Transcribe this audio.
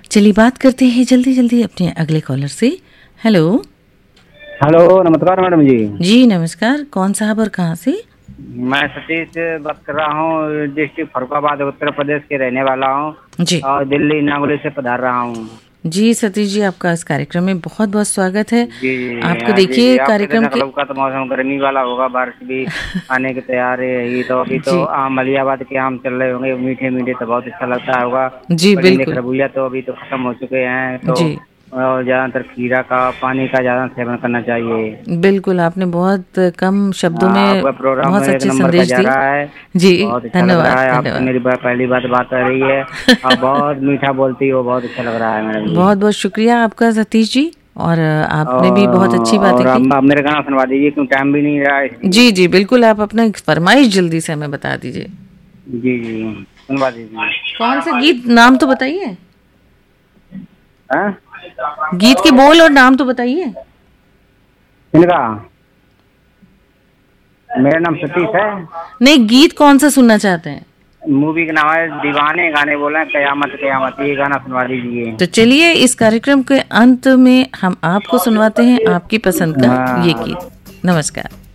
चलिए बात करते हैं जल्दी जल्दी अपने अगले कॉलर से। हेलो। हेलो, नमस्कार मैडम जी। जी नमस्कार, कौन साहब और कहाँ से? मैं सतीश बात कर रहा हूँ, डिस्ट्रिक्ट फरुखाबाद उत्तर प्रदेश के रहने वाला हूँ जी और दिल्ली नागोली से पधार रहा हूँ। जी सतीश जी, आपका इस कार्यक्रम में बहुत बहुत स्वागत है। जी जी आपको हाँ, जी देखिए जी आपके कार्यक्रम के लखनऊ का तो मौसम गर्मी वाला होगा, बारिश भी आने की तैयारी है। तो अभी तो जी आम मलियाबाद के आम चल रहे होंगे, मीठे मीठे, तो बहुत अच्छा लगता होगा। जी पर इनके बिल्कुल। खरबूजा तो अभी तो खत्म हो चुके हैं, तो जी ज़्यादातर खीरा का पानी का ज़्यादा सेवन करना चाहिए। बिल्कुल, आपने बहुत कम शब्दों में आपका प्रोग्राम बहुत एक अच्छे नंबर का संदेश जा दिए। रहा है, जी बहुत अच्छा लग धन्यवाद रहा है। आपसे धन्यवाद। मेरी पहली बात बात हो रही है। आप बहुत मीठा बोलती हो, बहुत अच्छा लग रहा है मैडम जी। बहुत बहुत शुक्रिया आपका सतीश जी, और आपने भी बहुत अच्छी बातें और की। आप मेरे गाना सुनवा दीजिए, क्यों टाइम भी नहीं रहा है इसलिए। जी जी बिल्कुल, आप अपना एक फरमाइश जल्दी से हमें बता दीजिए। जी जी सुनवा दीजिए। कौन सा गीत, नाम तो बताइए। हाँ? गीत के बोल और नाम तो बताइए। इनका मेरा नाम सतीश है। नहीं, गीत कौन सा सुनना चाहते हैं? मूवी का नाम है दीवाने, गाने बोले कयामत कयामत, ये गाना सुनवा दीजिए। तो चलिए इस कार्यक्रम के अंत में हम आपको सुनवाते हैं आपकी पसंद का ये हाँ। गीत। नमस्कार।